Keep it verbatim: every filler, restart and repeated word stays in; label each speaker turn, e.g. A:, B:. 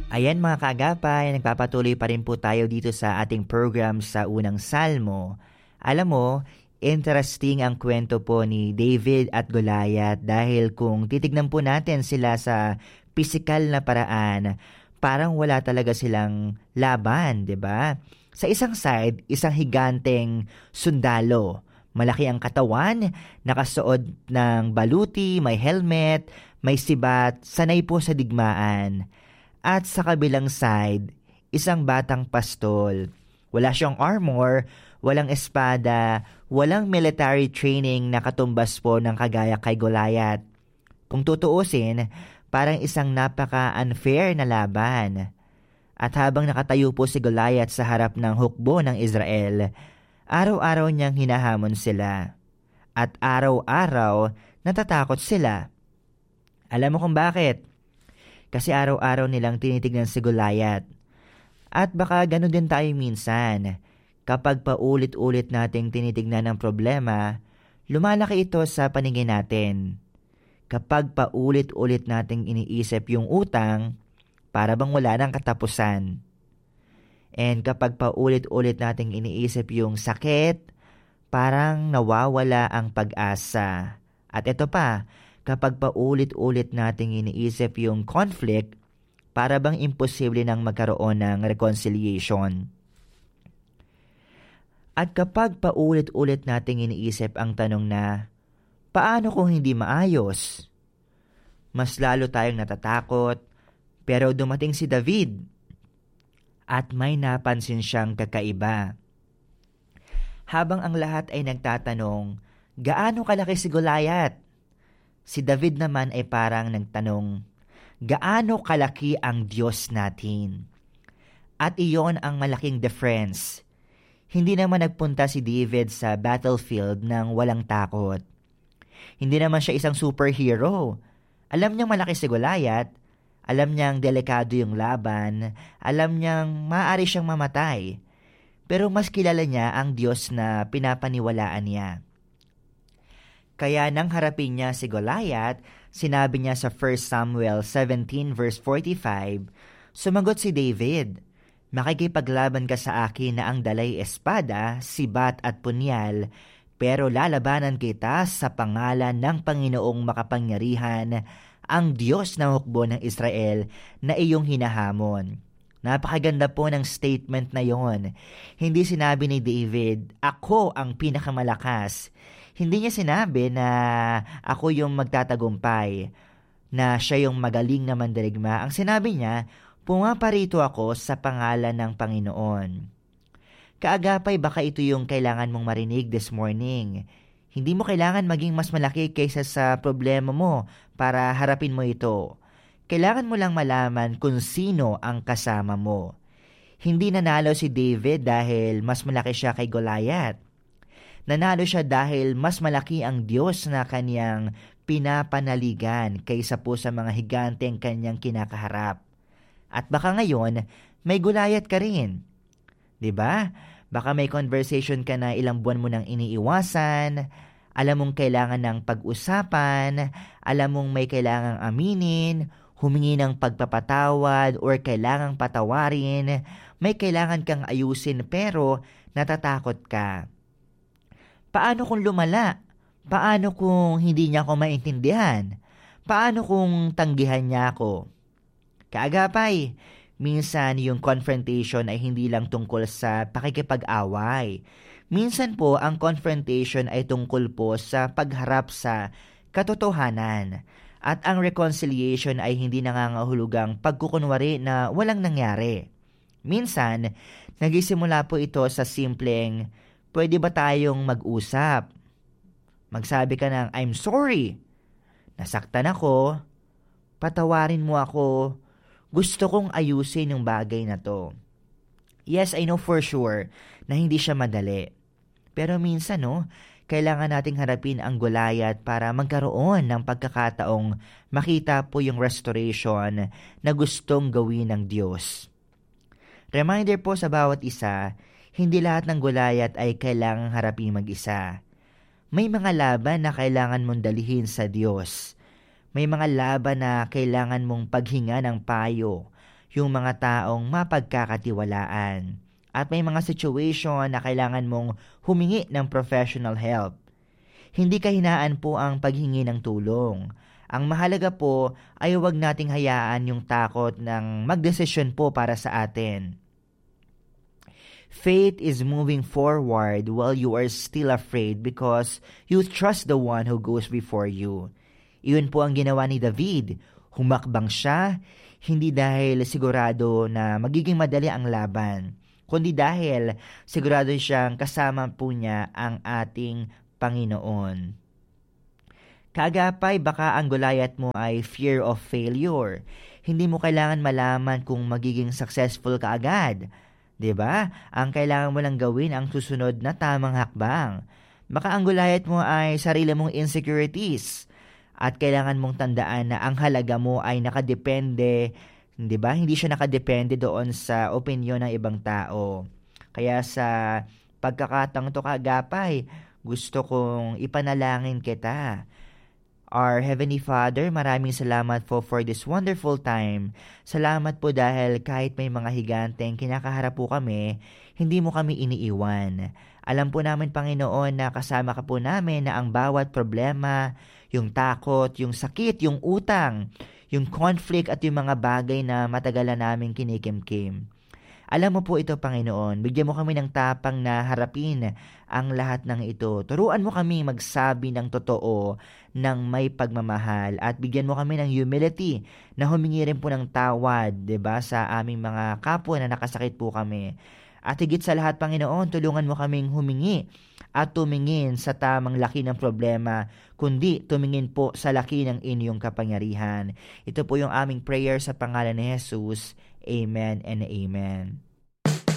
A: Ayan mga kaagapay, nagpapatuloy pa rin po tayo dito sa ating program sa unang salmo. Alam mo, interesting ang kwento po ni David at Goliath dahil kung titignan po natin sila sa pisikal na paraan, parang wala talaga silang laban, di ba? Sa isang side, isang higanteng sundalo. Malaki ang katawan, nakasuot ng baluti, may helmet, may sibat, sanay po sa digmaan. At sa kabilang side, isang batang pastol. Wala siyang armor, walang espada, walang military training na katumbas po ng kagaya kay Goliath. Kung tutuusin, parang isang napaka-unfair na laban. At habang nakatayo po si Goliath sa harap ng hukbo ng Israel, araw-araw niyang hinahamon sila. At araw-araw natatakot sila. Alam mo kung bakit? Kasi araw-araw nilang tinitignan si Goliath. At baka gano'n din tayo minsan. Kapag paulit-ulit nating tinitignan ang problema, lumalaki ito sa paningin natin. Kapag paulit-ulit nating iniisip yung utang, para bang wala nang katapusan. And kapag paulit-ulit nating iniisip yung sakit, parang nawawala ang pag-asa. At ito pa, kapag paulit-ulit nating iniisip yung conflict, para bang imposible nang magkaroon ng reconciliation. At kapag paulit-ulit nating iniisip ang tanong na, paano kung hindi maayos? Mas lalo tayong natatakot, pero dumating si David at may napansin siyang kakaiba. Habang ang lahat ay nagtatanong, gaano kalaki si Goliath? Si David naman ay parang nagtanong, gaano kalaki ang Diyos natin? At iyon ang malaking difference. Hindi naman nagpunta si David sa battlefield ng walang takot. Hindi naman siya isang superhero. Alam niyang malaki si Goliath, alam niyang delikado yung laban, alam niyang maaari siyang mamatay. Pero mas kilala niya ang Diyos na pinapaniwalaan niya. Kaya nang harapin niya si Goliath, sinabi niya sa First Samuel seventeen verse forty-five, sumagot si David, makikipaglaban ka sa akin na ang dalay espada, sibat at punyal, pero lalabanan kita sa pangalan ng Panginoong makapangyarihan, ang Diyos ng hukbo ng Israel na iyong hinahamon. Napakaganda po ng statement na yon. Hindi sinabi ni David, ako ang pinakamalakas. Hindi niya sinabi na ako yung magtatagumpay, na siya yung magaling na mandirigma. Ang sinabi niya, pumaparito ako sa pangalan ng Panginoon. Kaagapay, baka ito yung kailangan mong marinig this morning. Hindi mo kailangan maging mas malaki kaysa sa problema mo para harapin mo ito. Kailangan mo lang malaman kung sino ang kasama mo. Hindi nanalo si David dahil mas malaki siya kay Goliath. Nanalo siya dahil mas malaki ang Diyos na kanyang pinapanaligan kaysa po sa mga higanteng kanyang kinakaharap. At baka ngayon, may Goliath ka rin. 'Di ba? Baka may conversation ka na ilang buwan mo nang iniiwasan, alam mong kailangan ng pag-usapan, alam mong may kailangang aminin, humingi ng pagpapatawad or kailangang patawarin, may kailangan kang ayusin pero natatakot ka. Paano kung lumala? Paano kung hindi niya ako maintindihan? Paano kung tanggihan niya ako? Kaagapay, minsan yung confrontation ay hindi lang tungkol sa pakikipag-away. Minsan po, ang confrontation ay tungkol po sa pagharap sa katotohanan. At ang reconciliation ay hindi nangangahulugang pagkukunwari na walang nangyari. Minsan, nagisimula po ito sa simpleng, pwede ba tayong mag-usap? Magsabi ka ng, I'm sorry. Nasaktan ako. Patawarin mo ako. Gusto kong ayusin yung bagay na to. Yes, I know for sure na hindi siya madali. Pero minsan, no, kailangan nating harapin ang Goliath para magkaroon ng pagkakataong makita po yung restoration na gustong gawin ng Diyos. Reminder po sa bawat isa, hindi lahat ng Goliath ay kailangang harapin mag-isa. May mga laban na kailangan mong dalhin sa Diyos. May mga laban na kailangan mong paghinga ng payo. yung mga taong mapagkakatiwalaan. At may mga situation na kailangan mong humingi ng professional help. Hindi kahinaan po ang paghingi ng tulong. Ang mahalaga po ay huwag nating hayaan yung takot ng magdesisyon po para sa atin. Faith is moving forward while you are still afraid because you trust the one who goes before you. Iyon po ang ginawa ni David. Humakbang siya, hindi dahil sigurado na magiging madali ang laban, kundi dahil sigurado siyang kasama po niya ang ating Panginoon. Kaagapay, baka ang Goliath mo ay fear of failure. Hindi mo kailangan malaman kung magiging successful ka agad. Diba? Ang kailangan mo lang gawin ang susunod na tamang hakbang. Baka ang Goliath mo ay sarili mong insecurities. At kailangan mong tandaan na ang halaga mo ay nakadepende, diba? Hindi siya nakadepende doon sa opinyon ng ibang tao. Kaya sa pagkakataong to kaagapay, gusto kong ipanalangin kita. Our Heavenly Father, maraming salamat po for this wonderful time. Salamat po dahil kahit may mga higanteng kinakaharap po kami, hindi mo kami iniiwan. Alam po namin, Panginoon, na kasama ka po namin na ang bawat problema, yung takot, yung sakit, yung utang, yung conflict at yung mga bagay na matagal na namin kinikimkim. Alam mo po ito, Panginoon. Bigyan mo kami ng tapang na harapin ang lahat ng ito. Turuan mo kami magsabi ng totoo, ng may pagmamahal, at bigyan mo kami ng humility na humingi rin po ng tawad, diba, sa aming mga kapwa na nakasakit po kami. At higit sa lahat, Panginoon, tulungan mo kaming humingi at tumingin sa tamang laki ng problema, kundi tumingin po sa laki ng inyong kapangyarihan. Ito po yung aming prayer sa pangalan ni Jesus. Amen and amen.